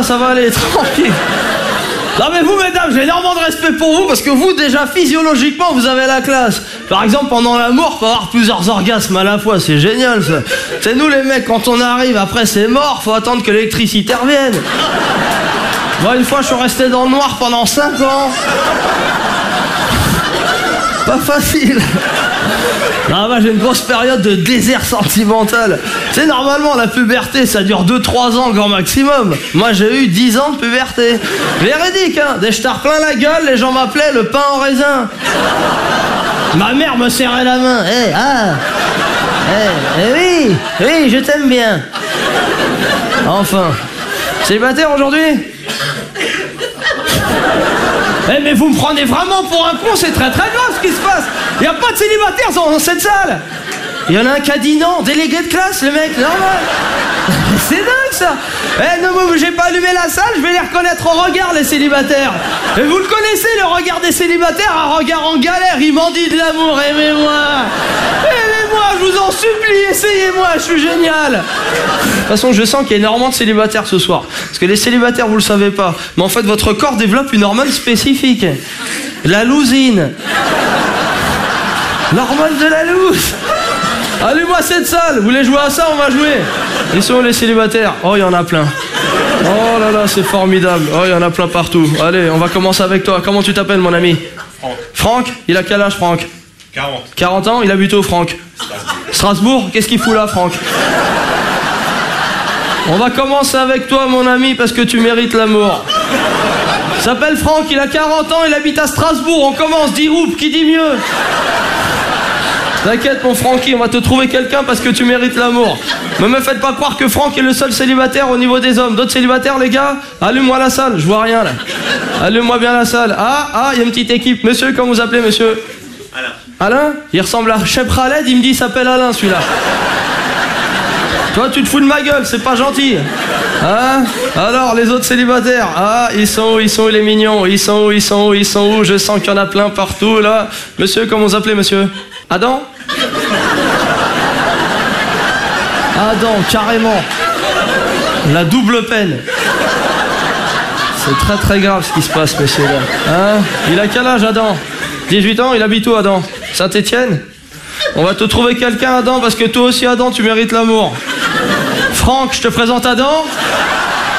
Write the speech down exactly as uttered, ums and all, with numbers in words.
ça va aller, tranquille. Non mais vous mesdames, j'ai énormément de respect pour vous parce que vous déjà physiologiquement vous avez la classe. Par exemple pendant l'amour, faut avoir plusieurs orgasmes à la fois, c'est génial ça. C'est nous les mecs quand on arrive, après c'est mort, faut attendre que l'électricité revienne. Moi une fois je suis resté dans le noir pendant cinq ans. Pas facile. Ah bah j'ai une grosse période de désert sentimental. C'est normalement la puberté ça dure deux trois ans grand maximum. Moi j'ai eu dix ans de puberté. Véridique hein. Dès que je t'ai plein la gueule, les gens m'appelaient le pain en raisin. Ma mère me serrait la main. Eh hey, ah Eh hey, hey, oui Oui je t'aime bien. Enfin. Célibataire aujourd'hui? Eh mais vous me prenez vraiment pour un con, c'est très très grave ce qui se passe. Il n'y a pas de célibataires dans cette salle. Il y en a un qui a dit non, délégué de classe le mec, normal. C'est dingue ça. Eh ne me bougez pas, allumé la salle, je vais les reconnaître au regard les célibataires. Et vous le connaissez le regard des célibataires, un regard en galère, il m'en dit de l'amour, aimez-moi. Aimez-moi, je vous en supplie, essayez-moi, je suis génial. De toute façon je sens qu'il y a énormément de célibataires ce soir. Parce que les célibataires vous le savez pas, mais en fait votre corps développe une hormone spécifique. La lousine. L'hormone de la loose. Allez-moi cette salle. Vous voulez jouer à ça? On va jouer. Ils sont les célibataires. Oh, il y en a plein. Oh là là, c'est formidable. Oh, il y en a plein partout. Allez, on va commencer avec toi. Comment tu t'appelles, mon ami? Franck. Franck? Il a quel âge, Franck? quarante. quarante ans? Il habite où, Franck? Strasbourg. Strasbourg? Qu'est-ce qu'il fout là, Franck? On va commencer avec toi, mon ami, parce que tu mérites l'amour. Il s'appelle Franck, il a quarante ans, il habite à Strasbourg. On commence, dis roupe, qui dit mieux? T'inquiète mon Francky, on va te trouver quelqu'un parce que tu mérites l'amour. Ne me faites pas croire que Franck est le seul célibataire au niveau des hommes. D'autres célibataires les gars? Allume-moi la salle, je vois rien là. Allume-moi bien la salle. Ah, ah, il y a une petite équipe. Monsieur, comment vous appelez monsieur? Alain. Alain? Il ressemble à Cheb Khaled, il me dit il s'appelle Alain celui-là. Toi tu te fous de ma gueule, c'est pas gentil. Hein? Alors les autres célibataires, ah ils sont où, ils sont où les mignons? Ils sont où, ils sont où, ils sont où? Je sens qu'il y en a plein partout là. Monsieur, comment vous appelez monsieur? Adam? Adam, carrément. La double peine. C'est très très grave ce qui se passe monsieur là. Hein? Il a quel âge Adam? dix-huit ans, il habite où Adam? Saint-Étienne? On va te trouver quelqu'un Adam parce que toi aussi Adam tu mérites l'amour. Franck, je te présente Adam.